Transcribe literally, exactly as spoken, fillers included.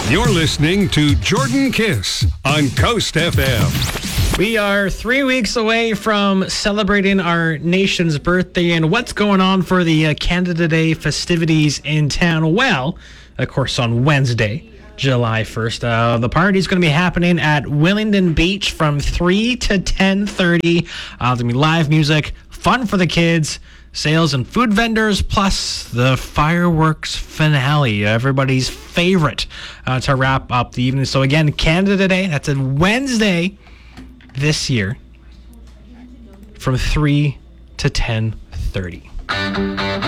You're listening to Jordan Kiss on Coast F M. We are three weeks away from celebrating our nation's birthday, and what's going on for the uh, Canada Day festivities in town? Well, of course, on Wednesday, July first, uh, the party's going to be happening at Willingdon Beach from three to ten thirty. Uh, there's going to be live music, fun for the kids, sales and food vendors, plus the fireworks finale, everybody's favorite, uh, to wrap up the evening. So again, Canada Day, that's a Wednesday this year from three to ten thirty.